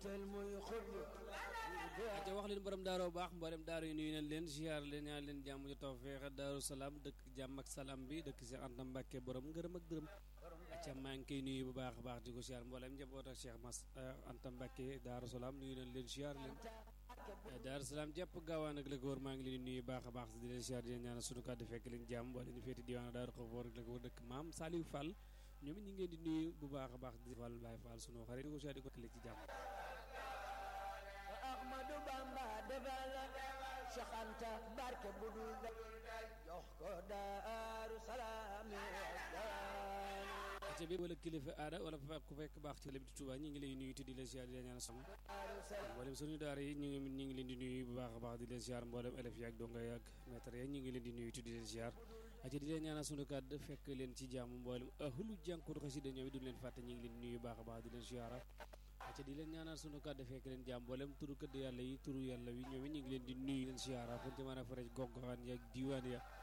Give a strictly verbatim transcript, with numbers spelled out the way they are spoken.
te wax leen borom daaroo baax mboolem daaru yi nuyu nañ leen ziar leen ñaan leen jàmm ju tawfeex daaru salaam dëkk jàmm ak salaam bi dëkk Cheikh Anta Mbacke borom ngërëm ak dërëm acca maa ngi koy nuyu bu baax a baax di ko ziar mboolem njaboot ak Cheikh Mas Anta Mbacke daaru salaam nuyu nañ leen ziar leen daaru salaam jàpp gaawaan ak la ko wër maa ngi leen nuyu baax a baax di leen ziar di leen ñaanal sunu kàddu fekk leen jàmm wala ñu féeti diwaan daaru Xafoor ak la ko wër dëkk maam Saliou Fall ñoom it ñu ngi leen di nuyu bu baax a baax di Fall Baye Fall sunu xarit di ko ziar di ko kële ci jàmm Ahmadu Bamba defal Cheikh Anta barke budul jox ko Daaru Salaam ci bi wala kilifa aada wala ku fekk baax ci lépp di Touba ñi ngi lay nuyu te di leen ziar di leen ñaanal sama mboolem suñu daara yi ñu ngi ñu ngi leen di nuyu bu baax a baax di leen ziar mboolem élèves yi ak donga yi ak maître yi ñu ngi leen di nuyu te di leen ziar aca di leen ñaanal sunu kàddu fekk leen ci jàmm mboolem ahlu jànkuwut xasida ñoom it du leen fàtte ñu ngi leen di nuyu bu baax a baax di leen ziar aca di leen ñaanal sunu kàddu fekk leen jàmm mboolem turu këdd yàlla yi turu yàlla wi ñoom it ñu ngi leen di nuyu leen ziar fu ñu ci mën a faraj gox goxaan yi ak diwaan ya